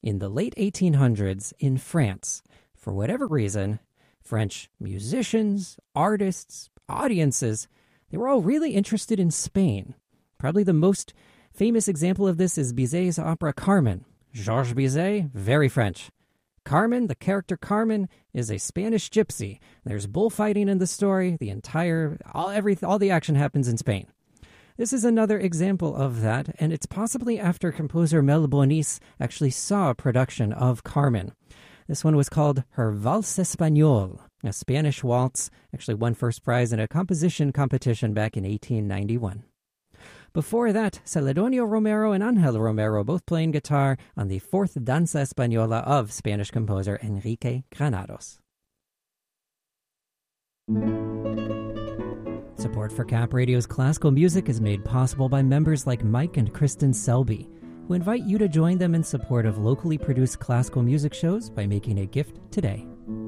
In the late 1800s in France, for whatever reason, French musicians, artists, audiences, they were all really interested in Spain. Probably the most famous example of this is Bizet's opera Carmen. Georges Bizet, very French. Carmen, the character Carmen, is a Spanish gypsy. There's bullfighting in the story. All the action happens in Spain. This is another example of that, and it's possibly after composer Mel Bonis actually saw a production of Carmen. This one was called Her Valse Espagnole, a Spanish waltz, actually won first prize in a composition competition back in 1891. Before that, Celedonio Romero and Ángel Romero both playing guitar on the fourth Danza Española of Spanish composer Enrique Granados. Support for Cap Radio's classical music is made possible by members like Mike and Kristen Selby, who invite you to join them in support of locally produced classical music shows by making a gift today.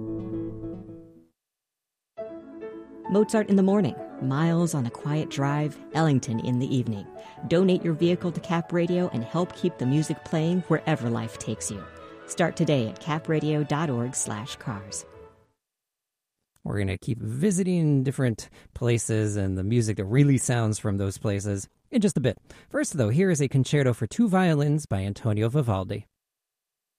Mozart in the morning, Miles on a quiet drive, Ellington in the evening. Donate your vehicle to Cap Radio and help keep the music playing wherever life takes you. Start today at capradio.org/cars. We're going to keep visiting different places and the music that really sounds from those places in just a bit. First, though, here is a concerto for two violins by Antonio Vivaldi.